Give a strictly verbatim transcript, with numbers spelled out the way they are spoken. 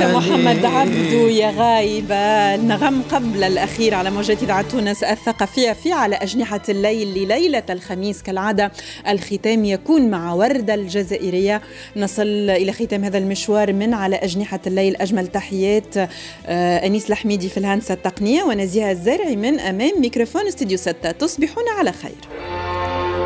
محمد عبدو يا غايبة. النغم قبل الأخير على موجات إذاعة تونس الثقافية في على أجنحة الليل لليلة الخميس. كالعادة الختام يكون مع وردة الجزائرية. نصل إلى ختام هذا المشوار من على أجنحة الليل. أجمل تحيات أنيس الحميدي في الهندسة التقنية ونزيهة الزارعي من أمام ميكروفون استوديو ستة. تصبحون على خير.